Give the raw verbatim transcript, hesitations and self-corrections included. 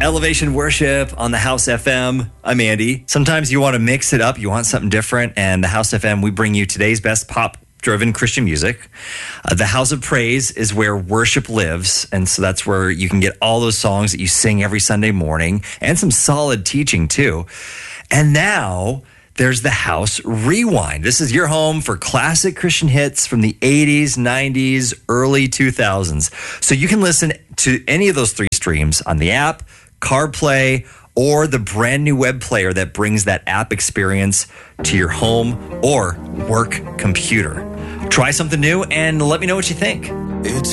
Elevation Worship on the House F M. I'm Andy. Sometimes you want to mix it up. You want something different. And the House F M, we bring you today's best pop-driven Christian music. Uh, the House of Praise is where worship lives. And so that's where you can get all those songs that you sing every Sunday morning and some solid teaching too. And now there's the House Rewind. This is your home for classic Christian hits from the eighties, nineties, early two thousands. So you can listen to any of those three streams on the app, CarPlay, or the brand new web player that brings that app experience to your home or work computer. Try something new and let me know what you think. It's